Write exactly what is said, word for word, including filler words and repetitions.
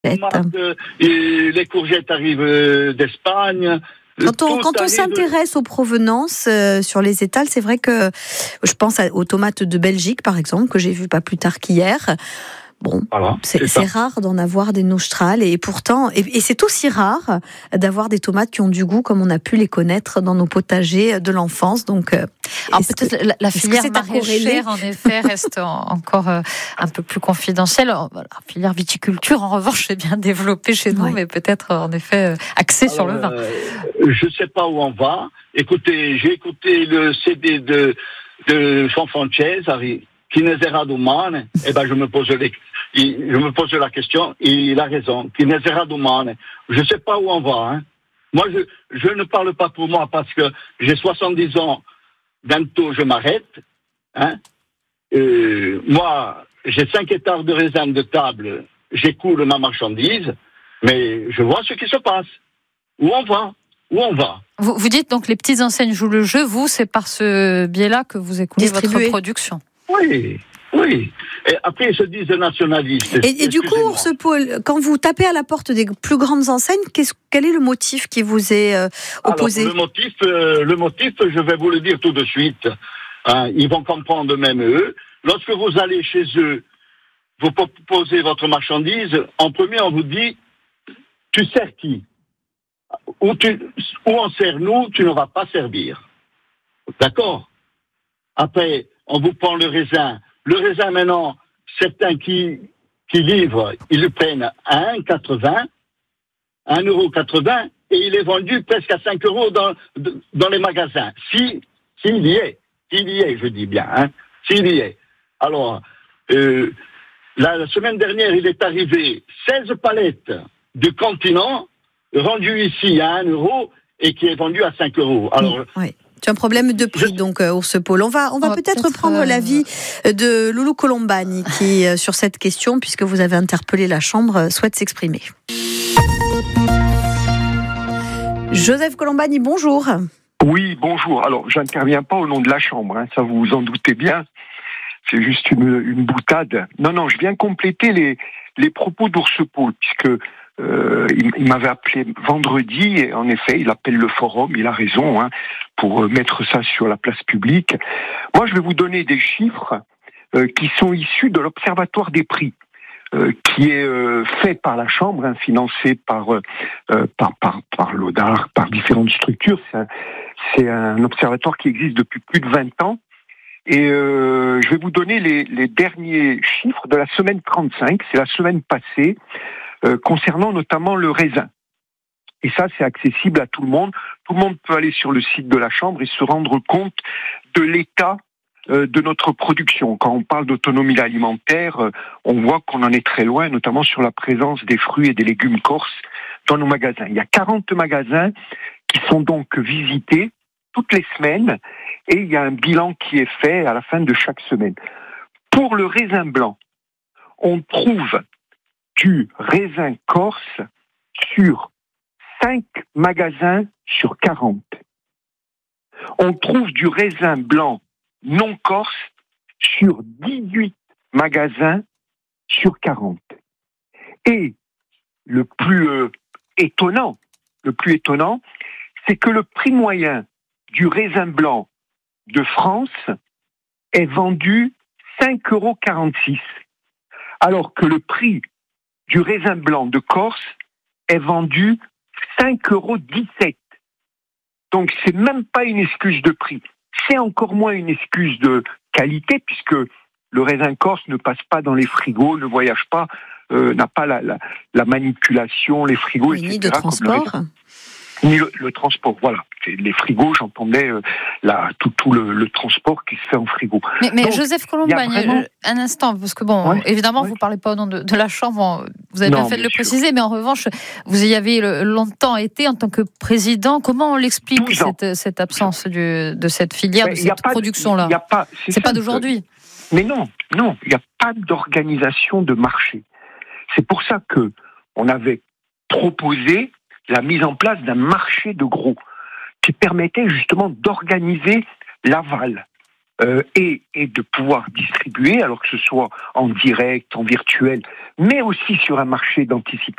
tomates, euh, et les courgettes arrivent euh, d'Espagne. Quand on, quand on s'intéresse aux provenances euh, sur les étals, c'est vrai que je pense à, aux tomates de Belgique, par exemple, que j'ai vu pas plus tard qu'hier. Bon, voilà, c'est, c'est, c'est rare d'en avoir des nostrales et pourtant, et, et c'est aussi rare d'avoir des tomates qui ont du goût comme on a pu les connaître dans nos potagers de l'enfance. Donc, euh, alors peut-être que, la, la filière maraîchère en effet reste en, encore euh, un peu plus confidentielle. Alors, la filière viticulture, en revanche, est bien développée chez nous, oui. mais peut-être en effet axée sur le vin. Euh, je ne sais pas où on va. Écoutez, j'ai écouté le C D de de Jean Franchez, qui ne sera domane. Eh ben, je me pose les Je me pose la question, et il a raison. Qui ne sera domane. Je ne sais pas où on va. Hein. Moi, je, je ne parle pas pour moi parce que j'ai soixante-dix ans. Bientôt, je m'arrête. Hein. Euh, moi, j'ai cinq hectares de raisin de table. J'écoule ma marchandise, mais je vois ce qui se passe. Où on va Où on va vous, vous dites donc les petites enseignes jouent le jeu. Vous, c'est par ce biais-là que vous écoulez votre production. Oui. Oui. Et après, ils se disent nationalistes. Et, et du coup, Ours Paul, quand vous tapez à la porte des plus grandes enseignes, quel est le motif qui vous est euh, opposé ? Alors, le motif, euh, le motif, je vais vous le dire tout de suite. Hein, ils vont comprendre même eux. Lorsque vous allez chez eux, vous proposez votre marchandise. En premier, on vous dit, tu sers qui ? Où, tu, où on sert nous, tu ne vas pas servir. D'accord ? Après, on vous prend le raisin. Le raisin, maintenant, certains qui, qui livrent, ils le prennent à un euro quatre-vingts, un euro quatre-vingts, et il est vendu presque à cinq euros dans, dans les magasins. Si, s'il y est, s'il y est, je dis bien, hein, s'il y est. Alors, euh, la, la semaine dernière, il est arrivé seize palettes de continent rendues ici à un euro et qui est vendu à cinq euros. Alors, mmh, oui. C'est un problème de prix, donc, euh, Ours Paul. On va, on va, on va peut-être, peut-être prendre euh... l'avis de Loulou Colombani, qui, euh, sur cette question, puisque vous avez interpellé la Chambre, souhaite s'exprimer. Joseph Colombani, bonjour. Oui, bonjour. Alors, j'interviens pas au nom de la Chambre, hein, ça vous vous en doutez bien. C'est juste une, une boutade. Non, non, je viens compléter les, les propos d'Ours Paul, puisque Euh, il, il m'avait appelé vendredi, et en effet, il appelle le forum, il a raison, hein, pour mettre ça sur la place publique. Moi, je vais vous donner des chiffres euh, qui sont issus de l'Observatoire des prix, euh, qui est euh, fait par la Chambre, hein, financé par, euh, par, par, par l'Odar, par différentes structures. C'est un, c'est un observatoire qui existe depuis plus de vingt ans. Et euh, je vais vous donner les, les derniers chiffres de la semaine trente-cinq, c'est la semaine passée, Euh, concernant notamment le raisin. Et ça, c'est accessible à tout le monde. Tout le monde peut aller sur le site de la Chambre et se rendre compte de l'état euh, de notre production. Quand on parle d'autonomie alimentaire, euh, on voit qu'on en est très loin, notamment sur la présence des fruits et des légumes corses dans nos magasins. Il y a quarante magasins qui sont donc visités toutes les semaines et il y a un bilan qui est fait à la fin de chaque semaine. Pour le raisin blanc, on trouve du raisin corse sur cinq magasins sur quarante. On trouve du raisin blanc non corse sur dix-huit magasins sur quarante. Et le plus euh, étonnant, le plus étonnant, c'est que le prix moyen du raisin blanc de France est vendu cinq euros quarante-six, alors que le prix du raisin blanc de Corse est vendu cinq euros dix-sept. Donc, c'est même pas une excuse de prix. C'est encore moins une excuse de qualité, puisque le raisin corse ne passe pas dans les frigos, ne voyage pas, euh, n'a pas la, la, la manipulation, les frigos, oui, et cetera. Ni de transport. Ni le, le transport, voilà. C'est les frigos, j'entendais euh, la, tout, tout le, le transport qui se fait en frigo. Mais, mais Donc, Joseph Colombani, vraiment... un instant, parce que bon, ouais, évidemment, ouais. vous ne parlez pas au nom de, de la Chambre, vous avez non, bien fait de le sûr. préciser, mais en revanche, vous y avez longtemps été en tant que président. Comment on l'explique, cette, cette absence du, de cette filière, mais de cette production-là de, pas, C'est, c'est pas d'aujourd'hui. Mais non, non, il n'y a pas d'organisation de marché. C'est pour ça que on avait proposé la mise en place d'un marché de gros qui permettait justement d'organiser l'aval euh, et, et de pouvoir distribuer, alors que ce soit en direct, en virtuel, mais aussi sur un marché d'anticipation.